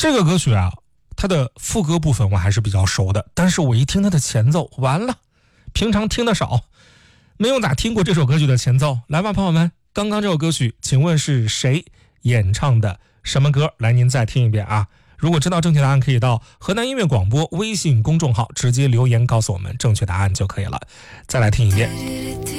这个歌曲啊，它的副歌部分我还是比较熟的，但是我一听它的前奏，完了，平常听得少，没有咋听过这首歌曲的前奏。来吧，朋友们，刚刚这首歌曲，请问是谁演唱的？什么歌？来，您再听一遍啊！如果知道正确答案，可以到河南音乐广播微信公众号直接留言告诉我们正确答案就可以了。再来听一遍。